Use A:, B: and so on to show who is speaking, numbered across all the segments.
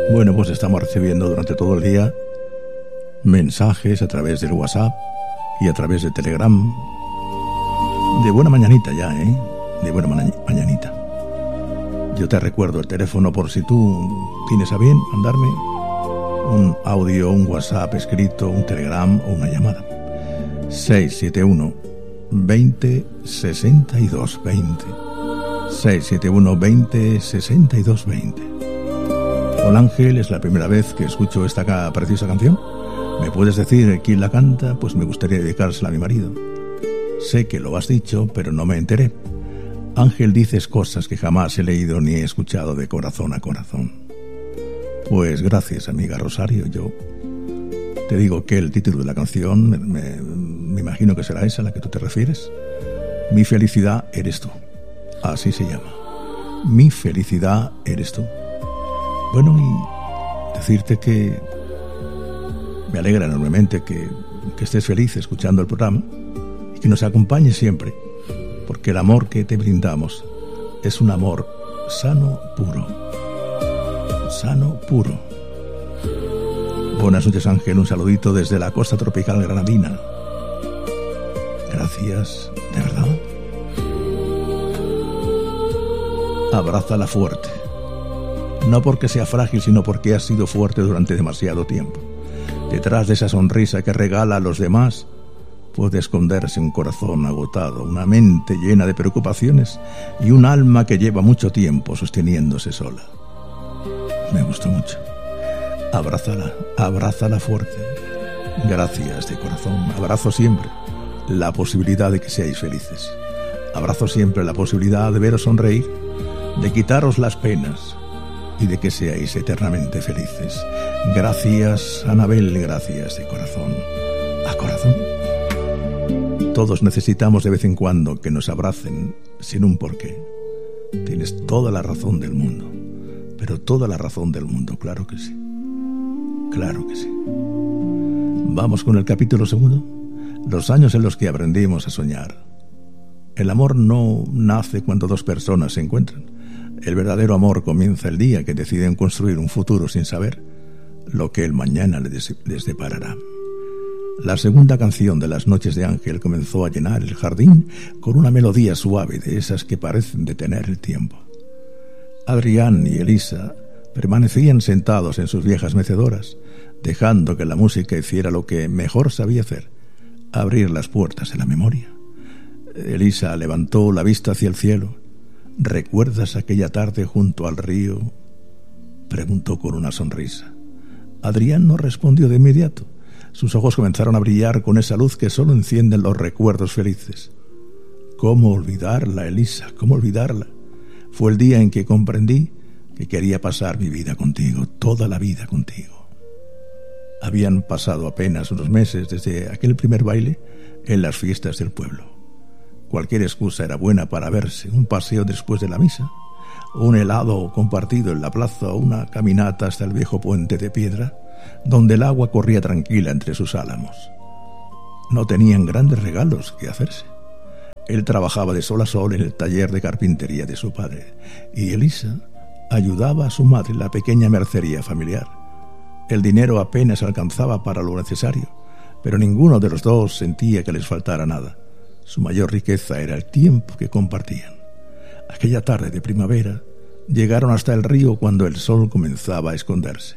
A: Bueno, pues estamos recibiendo durante todo el día mensajes a través del WhatsApp y a través de Telegram. De buena mañanita ya, de buena mañanita. Yo te recuerdo el teléfono por si tú tienes a bien mandarme un audio, un WhatsApp escrito, un Telegram o una llamada. 671 20 62 20. 671 20 62 20. Hola Ángel, es la primera vez que escucho esta preciosa canción. ¿Me puedes decir quién la canta? Pues me gustaría dedicársela a mi marido. Sé que lo has dicho, pero no me enteré. Ángel, dices cosas que jamás he leído ni he escuchado de corazón a corazón. Pues gracias, amiga Rosario. Yo te digo que el título de la canción, me imagino que será esa a la que tú te refieres. Mi felicidad eres tú. Así se llama. Mi felicidad eres tú. Bueno, y decirte que me alegra enormemente que estés feliz escuchando el programa y que nos acompañes siempre, porque el amor que te brindamos es un amor sano, puro. Sano, puro. Buenas noches, Ángel. Un saludito desde la costa tropical granadina. Gracias, de verdad. Abrázala fuerte. No porque sea frágil, sino porque has sido fuerte durante demasiado tiempo. Detrás de esa sonrisa que regala a los demás puede esconderse un corazón agotado, una mente llena de preocupaciones y un alma que lleva mucho tiempo sosteniéndose sola. Me gustó mucho. Abrázala fuerte. Gracias de corazón. Abrazo siempre la posibilidad de que seáis felices. Abrazo siempre la posibilidad de veros sonreír, de quitaros las penas y de que seáis eternamente felices. Gracias, Anabel, gracias de corazón a corazón. Todos necesitamos de vez en cuando que nos abracen sin un porqué. Tienes toda la razón del mundo, pero toda la razón del mundo, claro que sí. Claro que sí. Vamos con el capítulo 2, los años en los que aprendimos a soñar. El amor no nace cuando dos personas se encuentran. El verdadero amor comienza el día que deciden construir un futuro sin saber lo que el mañana les deparará. La segunda canción de Las noches de Ángel comenzó a llenar el jardín con una melodía suave de esas que parecen detener el tiempo. Adrián y Elisa permanecían sentados en sus viejas mecedoras, dejando que la música hiciera lo que mejor sabía hacer, abrir las puertas de la memoria. Elisa levantó la vista hacia el cielo. ¿Recuerdas aquella tarde junto al río?, preguntó con una sonrisa. Adrián no respondió de inmediato. Sus ojos comenzaron a brillar con esa luz que solo encienden los recuerdos felices. ¿Cómo olvidarla, Elisa? ¿Cómo olvidarla? Fue el día en que comprendí que quería pasar mi vida contigo, toda la vida contigo. Habían pasado apenas unos meses desde aquel primer baile en las fiestas del pueblo. Cualquier excusa era buena para verse, un paseo después de la misa, un helado compartido en la plaza o una caminata hasta el viejo puente de piedra, donde el agua corría tranquila entre sus álamos. No tenían grandes regalos que hacerse. Él trabajaba de sol a sol en el taller de carpintería de su padre, y Elisa ayudaba a su madre en la pequeña mercería familiar. El dinero apenas alcanzaba para lo necesario, pero ninguno de los dos sentía que les faltara nada. Su mayor riqueza era el tiempo que compartían. Aquella tarde de primavera llegaron hasta el río cuando el sol comenzaba a esconderse.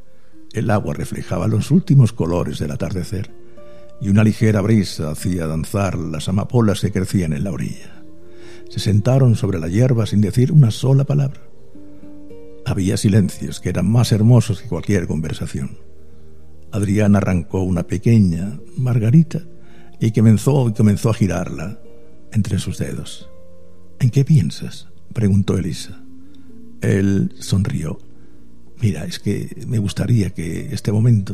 A: El agua reflejaba los últimos colores del atardecer y una ligera brisa hacía danzar las amapolas que crecían en la orilla. Se sentaron sobre la hierba sin decir una sola palabra. Había silencios que eran más hermosos que cualquier conversación. Adrián arrancó una pequeña margarita y comenzó a girarla entre sus dedos. ¿En qué piensas?, preguntó Elisa. Él sonrió. Mira, es que me gustaría que este momento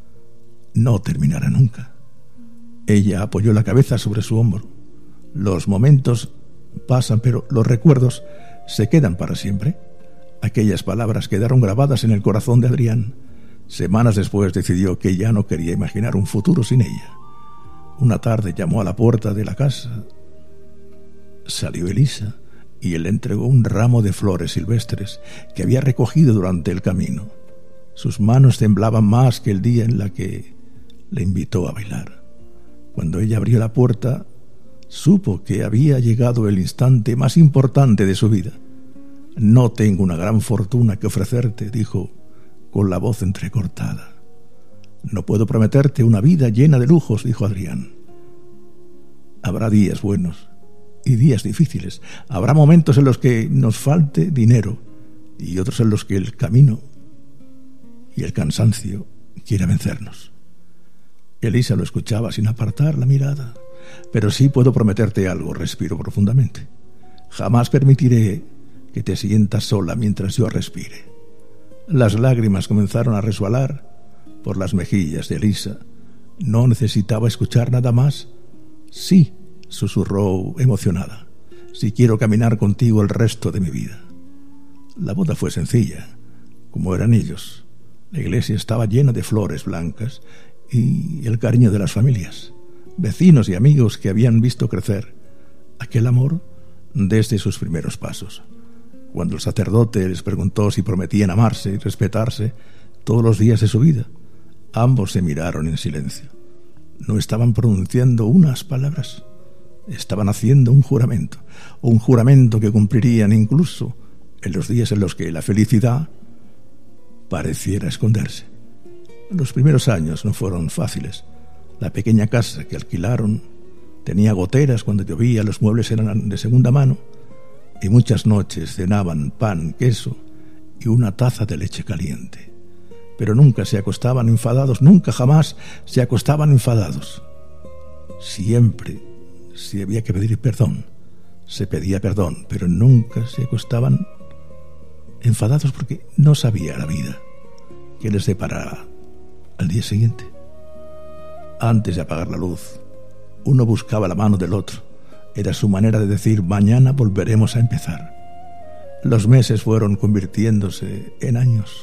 A: no terminara nunca. Ella apoyó la cabeza sobre su hombro. Los momentos pasan, pero los recuerdos se quedan para siempre. Aquellas palabras quedaron grabadas en el corazón de Adrián. Semanas después decidió que ya no quería imaginar un futuro sin ella. Una tarde llamó a la puerta de la casa. Salió Elisa y él le entregó un ramo de flores silvestres que había recogido durante el camino. Sus manos temblaban más que el día en la que le invitó a bailar. Cuando ella abrió la puerta, supo que había llegado el instante más importante de su vida. «No tengo una gran fortuna que ofrecerte», dijo con la voz entrecortada. «No puedo prometerte una vida llena de lujos», dijo Adrián. «Habrá días buenos y días difíciles. Habrá momentos en los que nos falte dinero y otros en los que el camino y el cansancio quiera vencernos». Elisa lo escuchaba sin apartar la mirada. «Pero sí puedo prometerte algo», respiró profundamente. «Jamás permitiré que te sientas sola mientras yo respire». Las lágrimas comenzaron a resbalar por las mejillas de Elisa. No necesitaba escuchar nada más. «Sí», susurró emocionada, «si quiero caminar contigo el resto de mi vida». La boda fue sencilla, como eran ellos. La iglesia estaba llena de flores blancas y el cariño de las familias, vecinos y amigos que habían visto crecer aquel amor desde sus primeros pasos. Cuando el sacerdote les preguntó si prometían amarse y respetarse todos los días de su vida, ambos se miraron en silencio. No estaban pronunciando unas palabras, estaban haciendo un juramento que cumplirían incluso en los días en los que la felicidad pareciera esconderse. Los primeros años no fueron fáciles. La pequeña casa que alquilaron tenía goteras cuando llovía, los muebles eran de segunda mano y muchas noches cenaban pan, queso y una taza de leche caliente. Pero nunca se acostaban enfadados, nunca jamás se acostaban enfadados. Siempre, si había que pedir perdón, se pedía perdón, pero nunca se acostaban enfadados porque no sabía la vida que les deparara al día siguiente. Antes de apagar la luz, uno buscaba la mano del otro. Era su manera de decir: mañana volveremos a empezar. Los meses fueron convirtiéndose en años.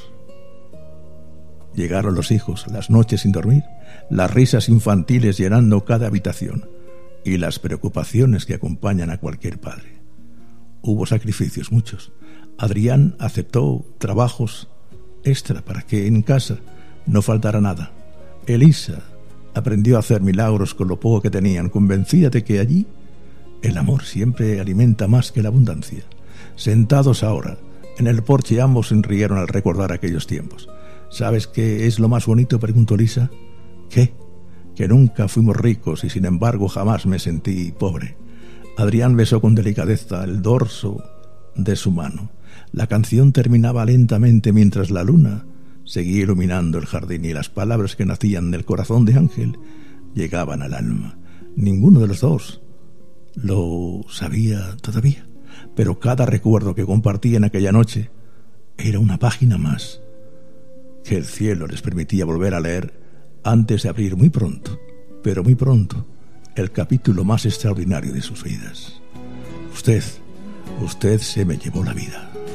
A: Llegaron los hijos, las noches sin dormir, las risas infantiles llenando cada habitación y las preocupaciones que acompañan a cualquier padre. Hubo sacrificios, muchos. Adrián aceptó trabajos extra para que en casa no faltara nada. Elisa aprendió a hacer milagros con lo poco que tenían, convencida de que allí el amor siempre alimenta más que la abundancia. Sentados ahora en el porche, ambos sonrieron al recordar aquellos tiempos. «¿Sabes qué es lo más bonito?», preguntó Elisa. «¿Qué?». «Que nunca fuimos ricos y sin embargo jamás me sentí pobre». Adrián besó con delicadeza el dorso de su mano. La canción terminaba lentamente mientras la luna seguía iluminando el jardín y las palabras que nacían del corazón de Ángel llegaban al alma. Ninguno de los dos lo sabía todavía, pero cada recuerdo que compartían aquella noche era una página más que el cielo les permitía volver a leer antes de abrir muy pronto, pero muy pronto, el capítulo más extraordinario de sus vidas. Usted se me llevó la vida.